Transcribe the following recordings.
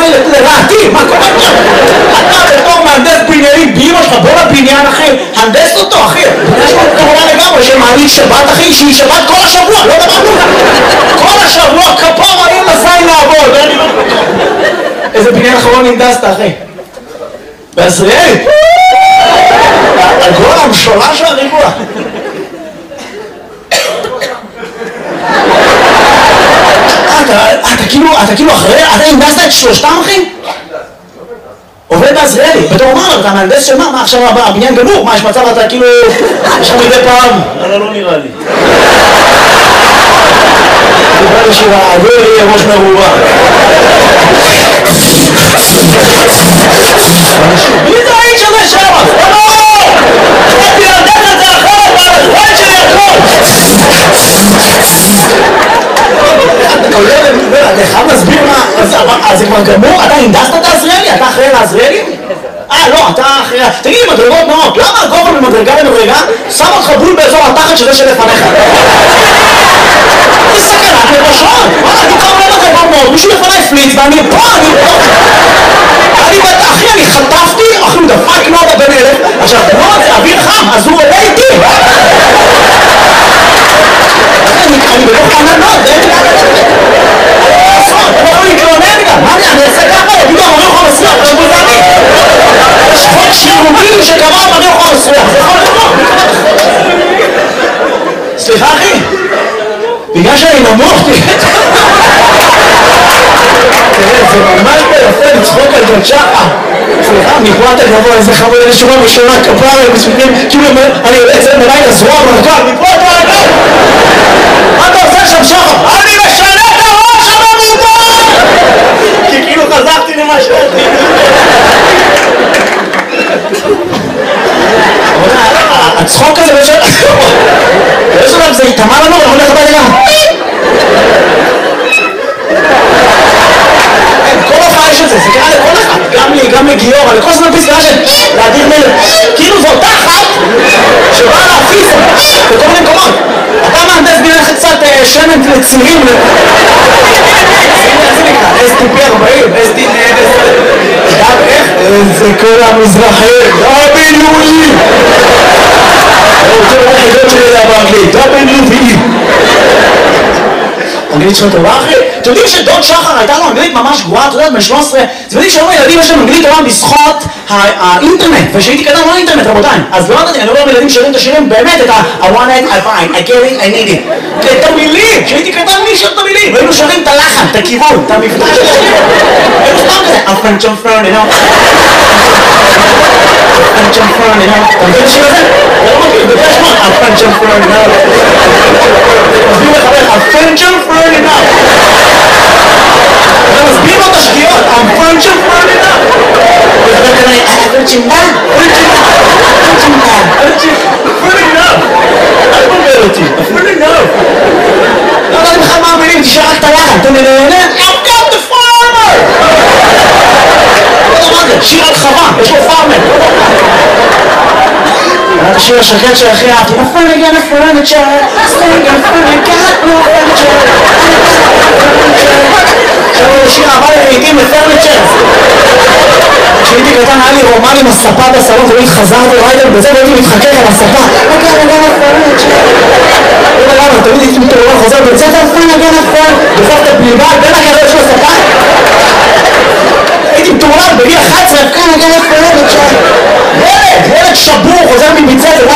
לרעתי, מה קורה עכשיו? אתה בתור מהנדס בניינים באמא שלך, בוא לבניין אחי, הנדס אותו אחי. יש פה קורונה לגמרי שמעלית שבת אחי, שהיא שבת כל השבוע, לא דבר. כל השבוע כפרה אין לזין לעבוד. איזה בניין אחרון הנדסת אחי? בעזריאלי. על כל המשולש והריבוע. אתה כאילו אחרי, אתה הנדסת את שלושתם אחי? עובד בעזריאלי, בתור מה? אתה מהנדס של מה? מה עכשיו הבניין גמור? מה יש מצב אתה כאילו... יש לך מדי פעם? לא נראה לי. דיבר לשירה, עבור יהיה ראש מרובה. מי זה האיש הזה שם? לא! אני להנדס את זה אחרת, והזמן שלי הכל! אתה חייב להסביר מה, אז זה כבר גמור? אתה הנדסת את העזריאלי? אתה אחראי לעזריאלי? לא, אתה אחראי... תגיד לי, מדרגות נאות, למה הגובה ממדרגה למדרגה שם אותך בול באזור התחת שזה שלפניך? זה סכנת נפשות! אני כבר לא מדרגות נאות, מישהו לפני פליץ ואני פה, אחי, אני חטפתי, אחי, הוא דפק נודה בן אלף, עכשיו, נודה זה אוויר חם, אז הוא עולה איתי! אני בתוך עננות, זה אין לי... אני לא להתלונן גם, מה אני אעשה ככה? יגידו, אני לא יכול לסלוח, תשבו זה אני. יש חוק שירוגים שקרה, אני לא יכול לסלוח, זה יכול לבוא. סליחה אחי, בגלל שאני נמוך, תראה, זה ממש ביפה לצחוק על ג'ון שחר. סליחה, מפה אתה גבוה, איזה חמוד, איזה שורה בשורה, כפרה, מספיקים, כאילו אני יוצא מלאי לזרוע מרקל, מפה אתה רגע! מה אתה עושה שם שחר? אני משנה את הראש המרובה! כי כאילו חזרתי למה שאתי. הצחוק הזה בשביל... יש עליו, זה יתאמה לנו, אנחנו הולך הביתה גם. כל הופעה יש את זה, זה קרה לכל אחד. גם לי, גם לגיור, לכל זמן פסקה של להדיר מלך. כאילו זו אותה אחת שבאה להפיס בכל מיני מקומות. אתה מהנדס בניין קצת שמן לצירים. STP 40, STP... איך? זה כל המזרחי, WE! הוא רוצה לראות חידות שלי זה באנגלית, WE! אנגלית שלו טובה אחי? אתם יודעים שדוד שחר הייתה לו אנגלית ממש גרועה, אתה יודעת, בן 13, אתם יודעים שהיום הילדים יש להם אנגלית טובה בזכות האינטרנט, ושהייתי קטן לא אינטרנט רבותיי, אז לא יודעת, אני אומר לילדים שרים את השירים באמת את I want it, I find, I get it, I need it, את המילים, שהייתי קטן מי שר את המילים, והיינו שרים את הלחן, את הכיוון, את המפתח של השיר, היינו סתם כזה, I'm French on Fern, you know, French on Fern, you know, אתה מכיר את השיר הזה? אתה לא מכיר, בגלל שמות, I'm French on Fern, you know, מסביר לחבר, I'm French on Fern, you know, אתה מסביר לו את השגיאות, I'm French on Fern, you know, וחבר כזה, French on Fern, French on Fern, אל תבלבל אותי, אפילו enough. לא יודעת בכלל מה המילים, תשאר רק את הלחן, אתה נהנה? I've got the farmer! לא יודע מה זה, שיר על חווה, יש לו פארמר. את השיר השקט של הכי אהבתי, I'm finally gonna furniture, I'm finally got no furniture. עכשיו הוא שיר אהבה לעיתים לפרניצ'ר. כשהייתי קטן היה לי רומן עם הספה בסלון, תמיד חזרתי ריידר בזה והייתי מתחכך על הספה. תמיד הייתי מתעורר חוזר בית ספר, בסוף את הבלבל בין הגדול של הספה. הייתי מתעורר בגיל 11, ילד שבור חוזר מבית ספר.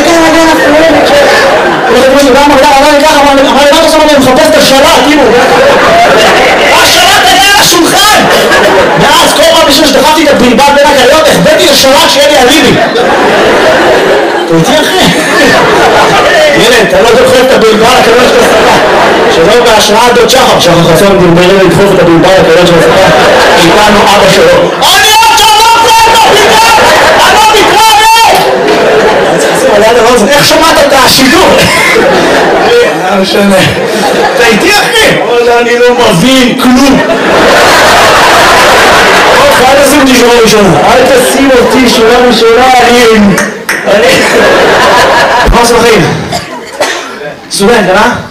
אמר לי, מה אתה עושה? אני מחפש את השלט, כאילו. השלט היה על השולחן! ואז כל פעם בשביל שדחפתי את הבלבל בין הגליות, החבאתי לשלט שיהיה לי אליבי. אתה איתי אחי? ילד, אתה לא דוחף את הבלבל הקלון של הספה. שלא בהשראת דוד שחר, שחר חסון דלברים לדחוף את הבלבל הקלון של הספה. איתנו אבא שלו. אני עוד שמעת את הבלבל! אני לא מתראה! אני צריך לשים על יד הרוזן, איך שמעת את השידור? לא משנה. אתה איתי אחי? אני לא מבין כלום. אל תשים אותי שורה ראשונה. אל תשים אותי שורה ראשונה, אני... מה עושה בחיים? סטודנט, אה?